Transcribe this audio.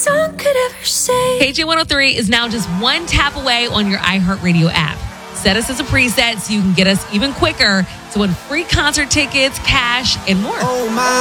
song could ever say. KJ103 is now just one tap away on your iHeartRadio app. Set us as a preset so you can get us even quicker to win free concert tickets, cash, and more. Oh my.